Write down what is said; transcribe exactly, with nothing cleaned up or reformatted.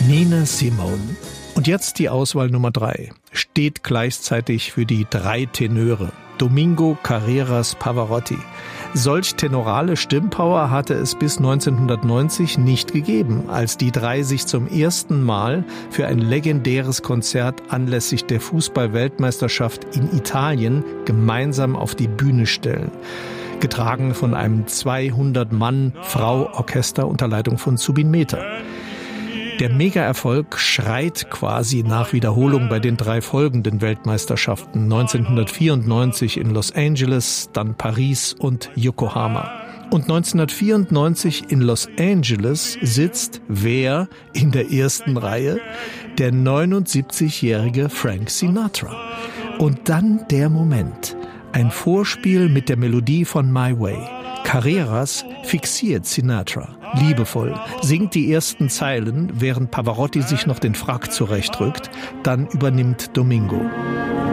Nina Simone. Und jetzt die Auswahl Nummer drei. Steht gleichzeitig für die drei Tenöre. Domingo Carreras Pavarotti. Solch tenorale Stimmpower hatte es bis neunzehnhundertneunzig nicht gegeben, als die drei sich zum ersten Mal für ein legendäres Konzert anlässlich der Fußball-Weltmeisterschaft in Italien gemeinsam auf die Bühne stellen. Getragen von einem zweihundert-Mann-Frau-Orchester unter Leitung von Zubin Mehta. Der Mega-Erfolg schreit quasi nach Wiederholung bei den drei folgenden Weltmeisterschaften. neunzehnhundertvierundneunzig in Los Angeles, dann Paris und Yokohama. Und neunzehnhundertvierundneunzig in Los Angeles sitzt wer in der ersten Reihe? Der neunundsiebzigjährige Frank Sinatra. Und dann der Moment. Ein Vorspiel mit der Melodie von My Way. Carreras fixiert Sinatra, liebevoll, singt die ersten Zeilen, während Pavarotti sich noch den Frack zurechtrückt, dann übernimmt Domingo.